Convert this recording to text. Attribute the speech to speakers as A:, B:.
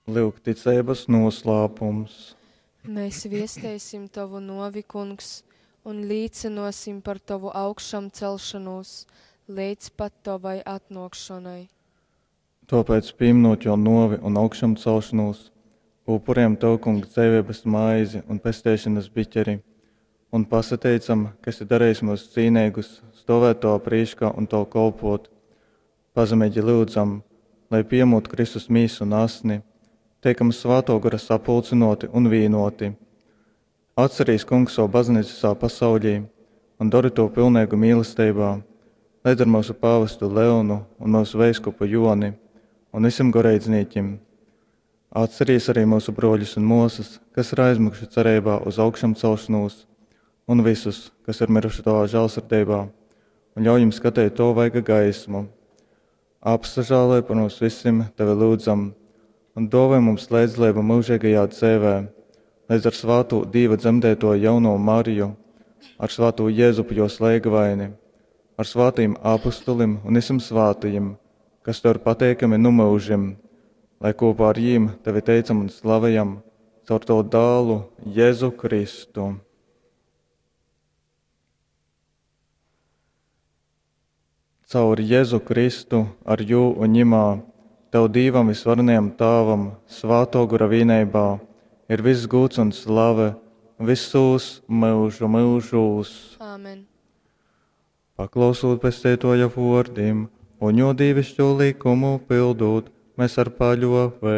A: Lūk, ticības noslēpums.
B: Mēs viestēsim tavu novi, kungs, un līdzinosim par tavu augšām celšanos, līdz pat tavai atnākšanai.
A: Tāpēc pieminot jau novi un augšām celšanos, upuriem tev, kungs, dzīvības maizi un pestēšanas biķeri, un pasateicam, kas ir darījis mūs cīnīgus, stāvēt to priekšā un to kalpot. Pazemīgi lūdzam, lai piemūt Kristus mīsu un asni, teikam svāto gara sapulcinoti un vīnoti. Atcerīs, kungs, savu baznīcu savā pasaulī un dari to pilnīgu mīlestībā, lai ar mūsu pāvestu Leonu un mūsu veiskupu Joni un visam garīdzniekiem. Atcerīs arī mūsu broļus un mūsas, kas ir aizmugši cerībā uz augšām celšanos, un visus, kas ir miruši tavā žēlsirdībā, un ļauj jums skatīt to vaiga gaismu. Apsažālē par mums visiem tevi lūdzam, un dāvā mums līdzlību mūžīgajā dzīvē, līdz ar svātu Dieva dzemdēto jauno Mariju, ar svātu Jēzupu jo slēgvaini, ar svātajiem apustulim un visam svātajiem, kas tev ir pateikami numūžim, lai kopā ar jīm tevi teicam un slavējam caur to dālu Jēzu Kristu. Caur Jēzu Kristu, ar jū un ņimā, tev Dīvam visvarenajam Tāvam, svāto gara vienībā, ir viss gods un slave, visus mūžu mūžus.
B: Āmen.
A: Paklausot pestētoja vārdiem un jo dievišķo likumu pildot, mēs ar paļovi